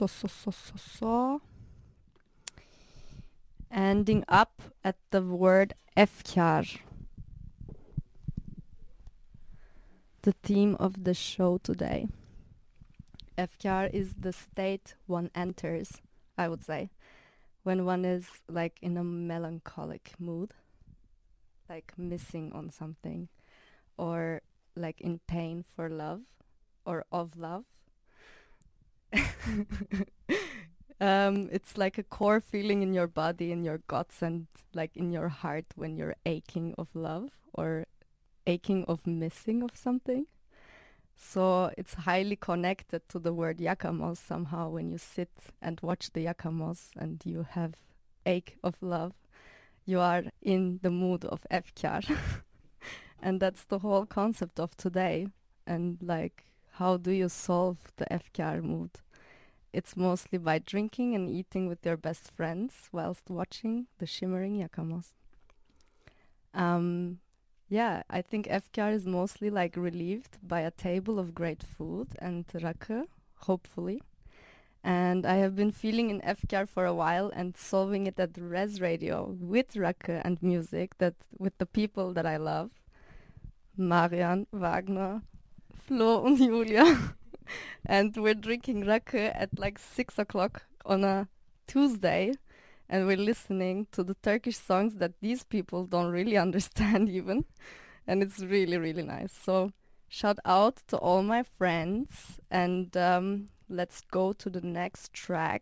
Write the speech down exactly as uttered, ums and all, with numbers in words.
so, so, so, so, so. Ending up at the word efkar. The theme of the show today. Efkar is the state one enters, I would say, when one is like in a melancholic mood, like missing on something, or like in pain for love or of love. um, it's like a core feeling in your body, in your guts, and like in your heart when you're aching of love or aching of missing of something. So it's highly connected to the word yakamos somehow when you sit and watch the yakamos and you have ache of love. You are in the mood of efkar. And that's the whole concept of today. And like, how do you solve the efkar mood? It's mostly by drinking and eating with your best friends whilst watching the shimmering yakamos. Um, yeah, I think efkar is mostly like relieved by a table of great food and rakı, hopefully. And I have been feeling in efkar for a while and solving it at Res Radio with rakı and music that with the people that I love. Marian, Wagner, Flo and Julia. And we're drinking rakı at like six o'clock on a Tuesday. And we're listening to the Turkish songs that these people don't really understand even. And it's really, really nice. So shout out to all my friends. And um, let's go to the next track.